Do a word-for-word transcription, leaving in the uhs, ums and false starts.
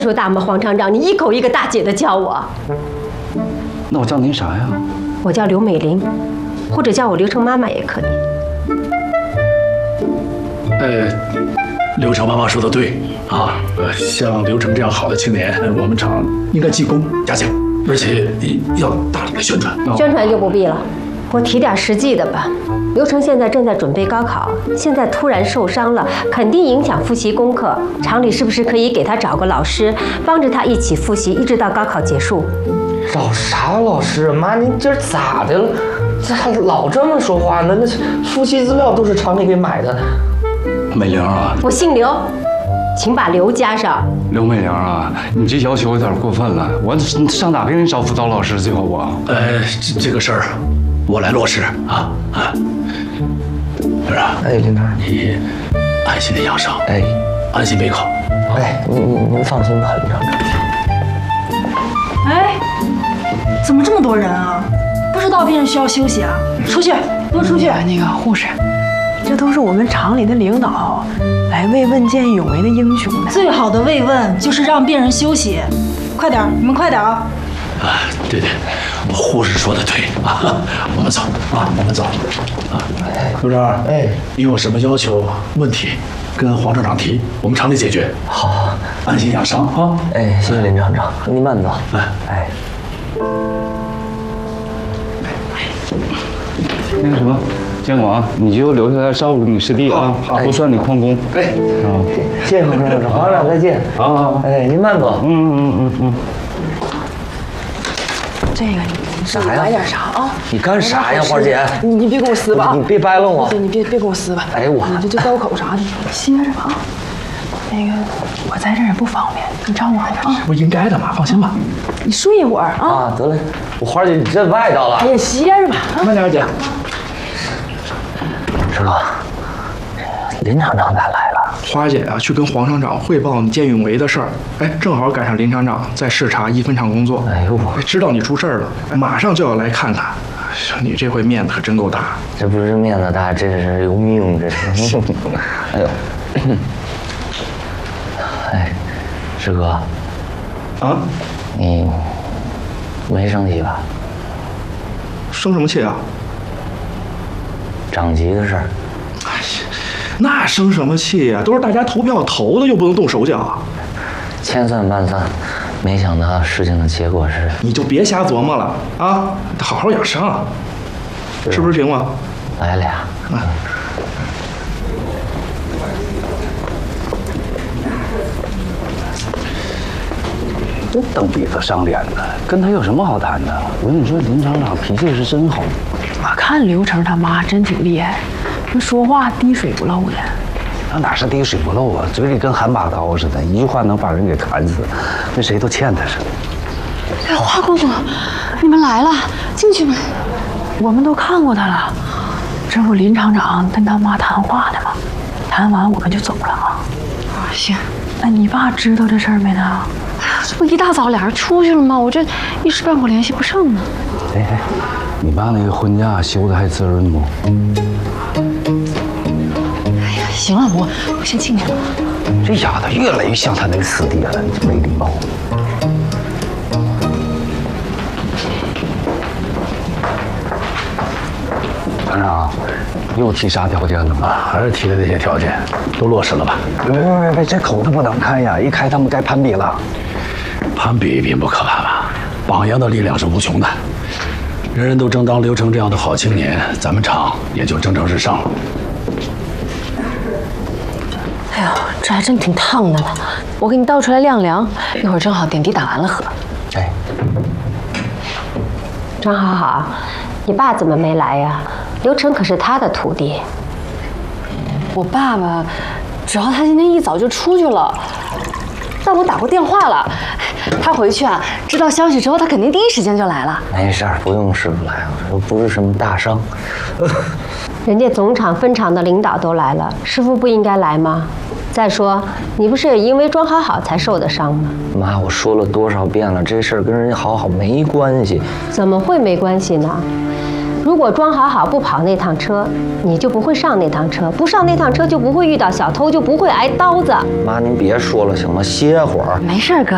说大吗，黄厂长？你一口一个大姐的叫我。 那我叫您啥呀？ 我叫刘美玲，或者叫我刘成妈妈也可以。 呃，刘成妈妈说的对啊，呃，像刘成这样好的青年，我们厂应该记功嘉奖，而且要大力的宣传。 宣传就不必了，我提点实际的吧。刘成现在正在准备高考，现在突然受伤了，肯定影响复习功课。厂里是不是可以给他找个老师，帮着他一起复习，一直到高考结束？ 找啥老师？妈，您今儿咋的了？咋老这么说话呢？那复习资料都是厂里给买的。 美玲啊， 我姓刘，请把刘加上。 刘美玲啊，你这要求有点过分了。我上哪给你找辅导老师去啊？我， 呃，这这个事儿，我来落实啊啊！刘长， 哎，林长， 你安心的养伤， 哎， 安心备考。 哎，您您您放心吧，林厂长。 哎，怎么这么多人啊？不知道病人需要休息啊？出去，都出去！ 那个护士，这都是我们厂里的领导来慰问见义勇为的英雄的。 最好的慰问就是让病人休息。快点，你们快点啊！ 啊，对对，护士说的对啊，我们走啊，我们走啊。刘长，哎，你有什么要求、问题，跟黄厂长提，我们厂里解决。 好， 安心养伤啊。 哎，谢谢林厂长，您慢走。 哎哎， 那个什么，建广，你就留下来照顾你师弟啊，不算你旷工。 哎， 啊， 谢谢黄厂长，黄厂长再见。 好好好， 哎，您慢走。 嗯嗯嗯嗯。 这个你啥呀？ 买点啥啊？ 你干啥呀，花姐？ 你你别给我撕吧啊！ 你别掰了我。 对，你别别给我撕吧。 哎我， 你这这刀口啥的，歇着吧啊。那个我在这儿也不方便，你照顾好点啊。 这不应该的吗？放心吧。 你睡一会儿啊。 啊，得嘞。我花姐，你这外道了。 哎呀，歇着吧啊。 慢点，姐。 师哥，林厂长咋来了？ 花姐啊，去跟黄厂长汇报你见义勇为的事儿，哎，正好赶上林厂长在视察一分厂工作， 哎呦， 知道你出事儿了，马上就要来看看。你这回面子可真够大。 这不是面子大，这是有命，这是。哎呦，哎，师哥， 啊， 你没生气吧？ 生什么气啊？ 长级的事儿。 哎呀，那生什么气呀、都是大家投票投的，又不能动手脚。 千算万算，没想到事情的结果是…… 你就别瞎琢磨了啊，好好养伤，是不是平吗？ 来俩。 啊。 这蹬鼻子上脸的，跟他有什么好谈的？我跟你说，林厂长脾气是真好。 我看刘成他妈真挺厉害，那说话滴水不漏的。 那哪是滴水不漏啊？嘴里跟含把刀似的，一句话能把人给砍死，跟谁都欠他似的。 哎，花姑姑，你们来了，进去吧。我们都看过他了，这不林厂长跟他妈谈话呢吗？谈完我们就走了啊。 啊，行。 那你爸知道这事儿没呢？ 哎呀，这不一大早俩人出去了吗？我这一时半会儿联系不上呢。 哎哎，你爸那个婚假休的还滋润不？ 哎呀，行了，我我先进去了。 这丫头越来越像他那个师弟了，你这没礼貌。厂长，又提啥条件了吗？ 还是提的那些条件，都落实了吧？ 别别别别，这口子不能开呀！一开他们该攀比了。 攀比并不可怕吧？榜样的力量是无穷的，人人都争当刘成这样的好青年，咱们厂也就蒸蒸日上了。 哎呦，这还真挺烫的呢，我给你倒出来晾凉，一会儿正好点滴打完了喝。 哎， 张好好，你爸怎么没来呀？刘成可是他的徒弟。 我爸爸，主要他今天一早就出去了，但我打过电话了，他回去啊，知道消息之后，他肯定第一时间就来了。 没事儿，不用师傅来，又不是什么大伤。 人家总厂分厂的领导都来了，师傅不应该来吗？再说，你不是也因为庄好好才受的伤吗？ 妈，我说了多少遍了，这事儿跟人家好好没关系。 怎么会没关系呢？如果庄好好不跑那趟车，你就不会上那趟车，不上那趟车就不会遇到小偷，就不会挨刀子。 妈，您别说了行吗？歇会儿。 没事，哥。